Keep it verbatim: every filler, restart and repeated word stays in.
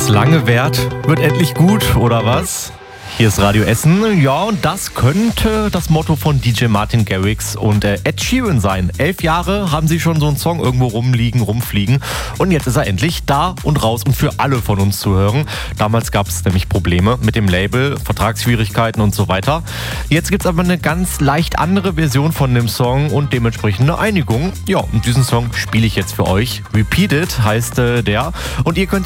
Was lange währt, wird endlich gut, oder was? Hier ist Radio Essen. Ja, und das könnte das Motto von D J Martin Garrix und äh, Ed Sheeran sein. Elf Jahre haben sie schon so einen Song irgendwo rumliegen, rumfliegen. Und jetzt ist er endlich da und raus und für alle von uns zu hören. Damals gab es nämlich Probleme mit dem Label, Vertragsschwierigkeiten und so weiter. Jetzt gibt es aber eine ganz leicht andere Version von dem Song und dementsprechend eine Einigung. Ja, und diesen Song spiele ich jetzt für euch. Repeat It heißt äh, der. Und ihr könnt